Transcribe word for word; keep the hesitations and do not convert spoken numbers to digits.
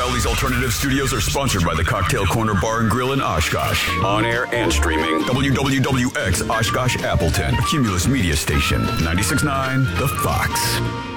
Crowley's Alternative Studios are sponsored by the Cocktail Corner Bar and Grill in Oshkosh. On air and streaming. W W W X Oshkosh Appleton. A Cumulus Media Station. ninety-six point nine The Fox.